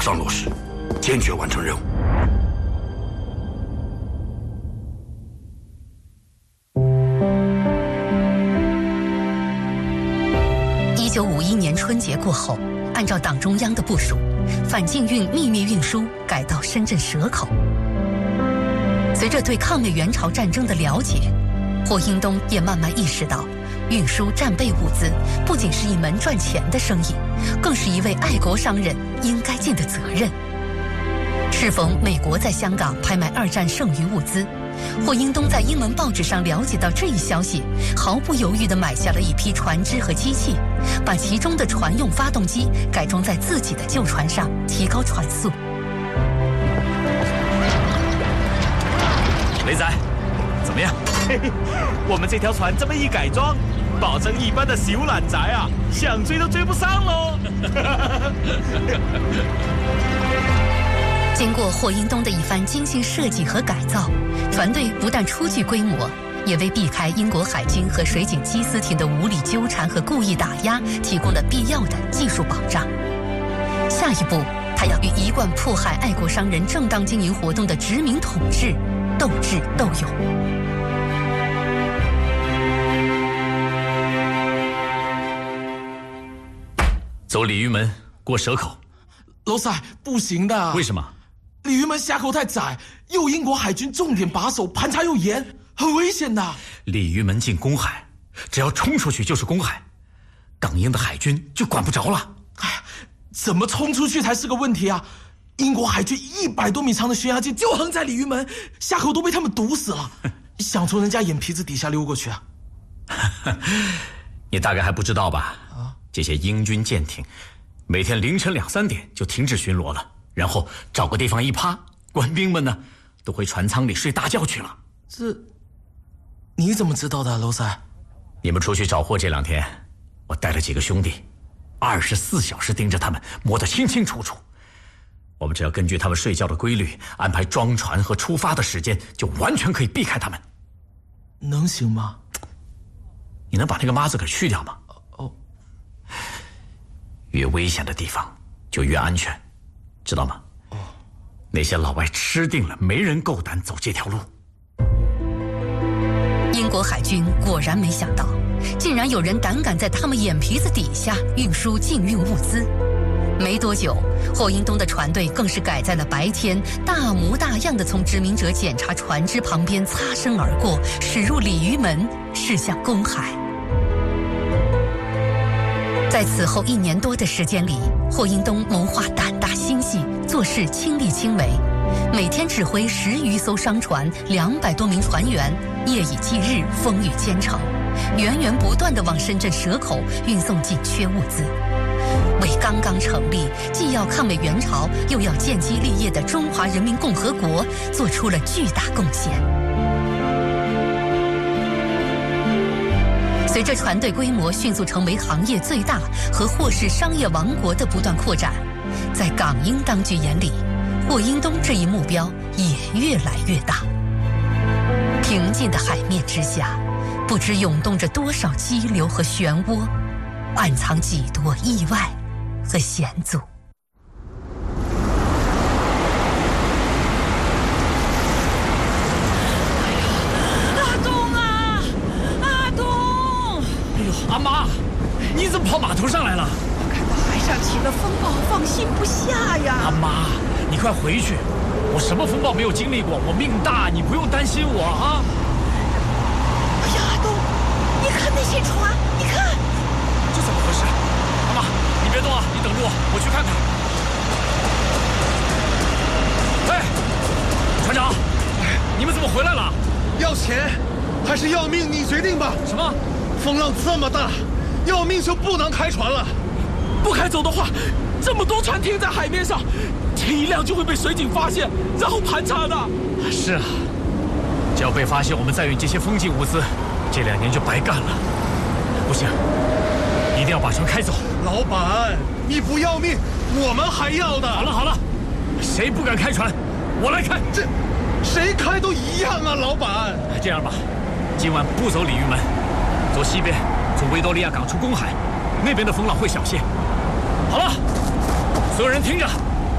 上落实，坚决完成任务。 1951年春节过后，按照党中央的部署，反禁运秘密运输改到深圳蛇口。随着对抗美援朝战争的了解，霍英东也慢慢意识到，运输战备物资不仅是一门赚钱的生意，更是一位爱国商人应该尽的责任。适逢美国在香港拍卖2战剩余物资，霍英东在英文报纸上了解到这一消息，毫不犹豫地买下了一批船只和机器，把其中的船用发动机改装在自己的旧船上，提高船速。 雷仔，怎么样？嘿嘿，我们这条船这么一改装，保证一般的小懒仔啊，想追都追不上喽。 经过霍英东的一番精心设计和改造，船队不但初具规模，也为避开英国海军和水警缉私艇的无理纠缠和故意打压提供了必要的技术保障。下一步，他要与一贯迫害爱国商人正当经营活动的殖民统治斗智斗勇。 走鲤鱼门，过蛇口。 老塞，不行的。 为什么？ 鲤鱼门峡口太窄，又英国海军重点把守，盘查又严，很危险的。 鲤鱼门进公海，只要冲出去就是公海，港英的海军就管不着了。 哎呀，怎么冲出去才是个问题啊！英国海军100多米长的悬崖机就横在鲤鱼门，峡口都被他们堵死了，想从人家眼皮子底下溜过去啊！ 你大概还不知道吧？这些英军舰艇每天凌晨2、3点就停止巡逻了，然后找个地方一趴，官兵们呢都回船舱里睡大觉去了。 这你怎么知道的，娄塞？ 你们出去找货这2天，我带了几个兄弟，24小时盯着他们，摸得清清楚楚。我们只要根据他们睡觉的规律安排装船和出发的时间，就完全可以避开他们。 能行吗？ 你能把那个妈字给去掉吗？越危险的地方就越安全，知道吗？那些老外吃定了，没人够胆走这条路。 英国海军果然没想到，竟然有人胆敢在他们眼皮子底下运输禁运物资。没多久，霍英东的船队更是改在了白天，大模大样的从殖民者检查船只旁边擦身而过，驶入鲤鱼门，驶向公海。在此后1年多的时间里，霍英东谋划胆大心细，做事亲力亲为，每天指挥10余艘商船，200多名船员，夜以继日，风雨兼程，源源不断地往深圳蛇口运送紧缺物资，为刚刚成立，既要抗美援朝，又要建基立业的中华人民共和国做出了巨大贡献。随着船队规模迅速成为行业最大和或是商业王国的不断扩展，在港英当局眼里，霍英东这一目标也越来越大。平静的海面之下，不知涌动着多少激流和漩涡，暗藏几多意外和险阻。 阿妈，你怎么跑码头上来了？ 我看到海上起了风暴，放心不下呀。 阿妈，你快回去，我什么风暴没有经历过，我命大，你不用担心我啊。 哎呀，阿东，你看那些船，你看， 这怎么回事？阿妈，你别动啊，你等着我，我去看看。喂，船长，你们怎么回来了？ 要钱还是要命？你决定吧。 什么？ 风浪这么大，要命就不能开船了。 不开走的话，这么多船停在海面上，前一辆就会被水警发现，然后盘查的。 是啊，只要被发现我们再运这些封禁物资，这2年就白干了。不行，一定要把船开走。 老板，你不要命，我们还要的。 好了好了，谁不敢开船，我来开。 这谁开都一样啊，老板。 这样吧，今晚不走鲤鱼门，走西边，从维多利亚港出公海，那边的风浪会小些。好了，所有人听着。